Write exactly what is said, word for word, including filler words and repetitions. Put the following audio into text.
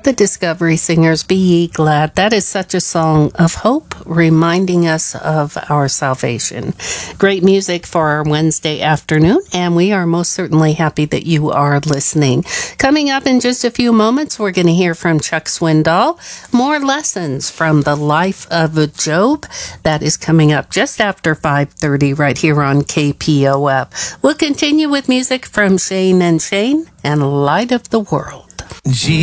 The Discovery Singers, Be Ye Glad. That is such a song of hope, reminding us of our salvation. Great music for our Wednesday afternoon, and we are most certainly happy that you are listening. Coming up in just a few moments, we're going to hear from Chuck Swindoll, more lessons from the life of Job. That is coming up just after five thirty right here on K P O F. We'll continue with music from Shane and Shane and Light of the World. G